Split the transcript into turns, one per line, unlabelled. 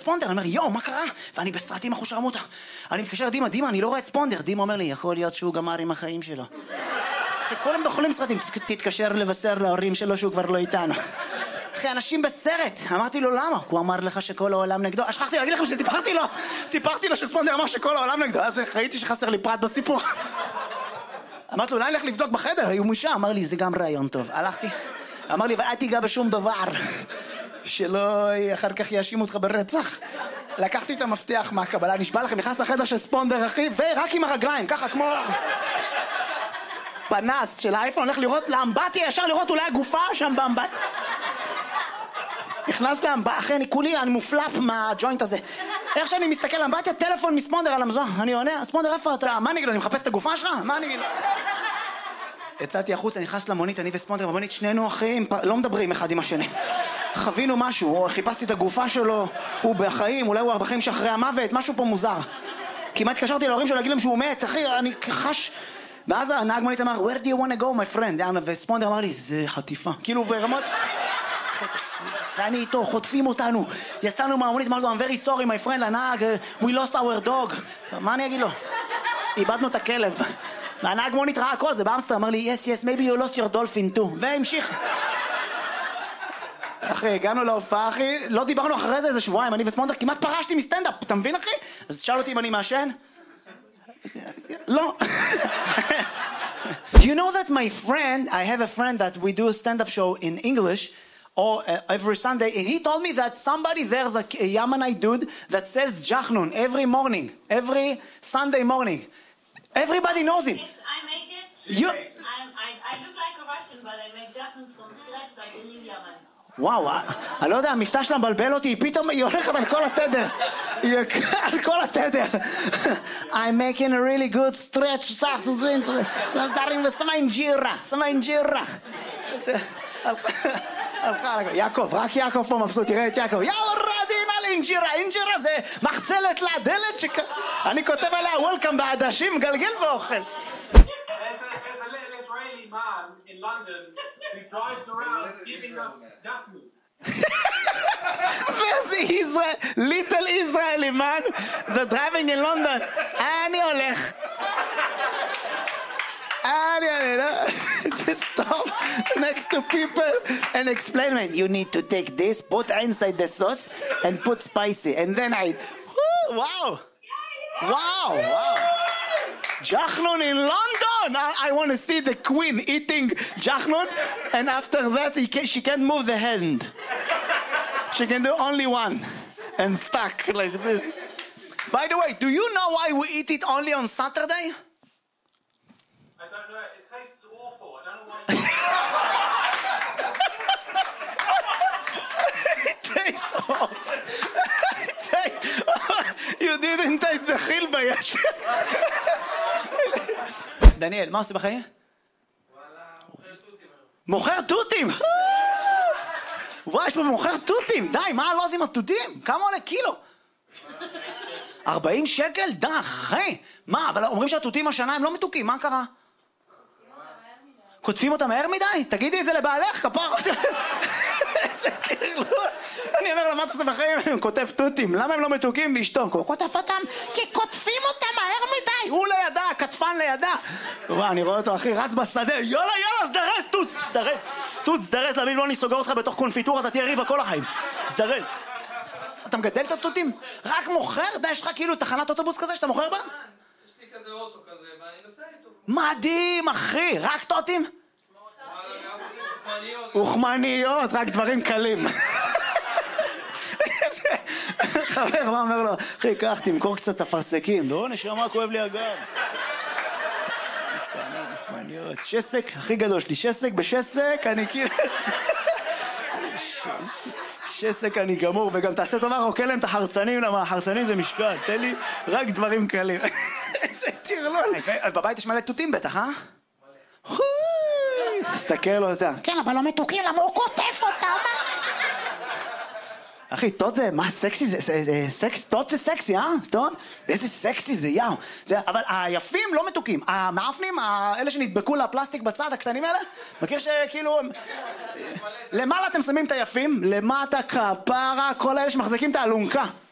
ספונדר. אני אומר, יואו, מה קרה? ואני בסרטים אחושרמוטה. אני מתקשר לדימה, דימה, אני לא רואה את ספונדר. דימה אומר לי, יכול להיות שהוא גמר עם החיים שלו. כולם בחולים סרטים, תתקשר לבשר להורים שלו שהוא כבר לא איתנו. אחי, אנשים בסרט. אמרתי לו, למה? הוא אמר לך שכל העולם נגדו. שכחתי להגיד לכם סיפרתי לו שספונדר אמר שכל העולם נגדו. אז ראיתי שחסר לי פרט בסיפור. אמרתי לו, אולי נלך לבדוק בחדר, היו משם. אמר לי, זה גם רעיון טוב. הלכתי. אמר לי, ואל תיגע בשום דבר. שלא אחר כך יאשימו אותך ברצח. לקחתי את המפתח מהקבלה, נשבע לכם, נכנס לחדר של ספונדר, אחי, ורק עם הרגליים, ככה כמו פנס של האייפון, הולך לראות לאמבטיה, ישר לראות אולי הגופה שם באמבט. נכנס לאמבטיה, אחי, אני מופלפ מהג'וינט הזה. איך שאני מסתכל לאמבטיה, טלפון מספונדר על המזון. אני עונה, ספונדר, איפה אתה? מה נגיד לו, אני מחפש את הגופה שלך? מה נגיד לו? יצאתי החוצה, נכנס למונית, אני וספונדר במונית, שנינו אחים, לא מדברים אחד עם השני. חווינו משהו, חיפשתי את הגופה שלו, הוא בחיים, אולי הוא בחיים שאחרי המוות, משהו פה מוזר. כמעט התקשרתי להורים שלו להגיד להם שהוא מת, אחי, אני חש... ואז הנהג מונית אמר, where do you want to go my friend? וספונדר אמר לי, זה חטיפה. כאילו ברמות... ואני איתו, חוטפים אותנו. יצאנו מהמונית, אמרנו, I'm very sorry my friend, הנהג, we lost our dog. מה אני אגיד לו? איבדנו את הכלב. והנהג מונית ראה הכל, זה באמסטר, אמר לי, yes, maybe you lost your dolphin too. והמשיך. אחי, הגענו להופעה, אחי, לא דיברנו אחרי זה איזה שבועיים, אני וספונדר כמעט פרשתי מסטנדאפ, אתה מבין, אחי? אז שאל אותי אם אני מעשן? לא. Do you know that my friend, I have a friend that we do a stand-up show in English, or every Sunday, and he told me that somebody there's a Yemenite dude that sells jachnun every morning, every Sunday morning. Everybody knows him.
Yes, I make it. I look like a Russian, but I make jachnun from scratch like a new Yemen.
וואו, אני לא יודע, המבטא שלה מבלבל אותי, פתאום היא הולכת על כל התדר. היא על כל התדר. I'm making a really good stretch, סמיין ג'ירה. הלכה, יעקב, רק יעקב פה מבסוט, תראה את יעקב. יאורדין על אינג'ירה זה מחצלת לדלת אני כותב עליה וולקאם בעדשים, מגלגל ואוכל.
There's a little Israeli man in London who drives around giving us jachnun.
There's a little Israeli man that's driving in London. אני הולך. Just stop next to people and explain, man, you need to take this, put inside the sauce and put spicy. And then wow. Jachnun in London! I want to see the queen eating jachnun, and after that she can't move the hand. She can do only one and stuck like this. By the way, do you know why we eat it only on Saturday?
I don't know, it tastes awful. I don't know why
It tastes awful. You didn't taste the חילבה yet. דניאל, מה עושה בחיים? מוכר תותים! וואי, יש פה מוכר תותים! די, מה לא עושים התותים? כמה עולה קילו? 40 שקל? די, אחי! מה, אבל אומרים שהתותים השנה הם לא מתוקים, מה קרה? כותפים אותם מהר מדי? תגידי את זה לבעלך, כפר. איזה תרלול. אני אומר לה, מה אתה עושה בחיים? הוא כותב תותים, למה הם לא מתוקים ואשתו? הוא כותב אותם כי כותפים אותם מהר מדי. הוא לידה, כתפן לידה. אני רואה אותו, אחי, רץ בשדה. יאללה, סדרס, תות, סדרס, להבין, לא אני סוגר אותך בתוך קונפיטורה, אתה תהיה ריבה כל החיים. סדרס. אתה מגדל את התותים? רק מוכר? די, יש לך כאילו תחנת אוטובוס כזה שאתה מוכר בה?
יש לי כזה אוטו כזה, ואני נוסע איתו.
מדהים, אחי, רק תותים? אוכמניות, רק דברים קלים. חבר, מה אומר לו? אחי, קח, תמכור קצת אפרסקים. לא, נשמה, כואב לי הגב. קטנה, אוכמניות. שסק, הכי גדול שלי, שסק בשסק, אני כאילו... שסק אני גמור, וגם תעשה טובה, רוקה להם את החרצנים, למה החרצנים זה משקל, תן לי רק דברים קלים. איזה תרלול. בבית יש מלא תותים בטח, אה? תסתכל אותה.
כן, אבל לא מתוקים, למה הוא כותף אותם?
אחי, תות זה, מה סקסי זה? תות זה סקסי, אה? תות? איזה סקסי זה, יאו. אבל היפים לא מתוקים. המאפנים, אלה שנדבקו לפלסטיק בצד, הקטנים האלה, מכיר שכאילו... למעלה אתם שמים את היפים, למטה כפרה, כל האלה שמחזיקים את האלונקה.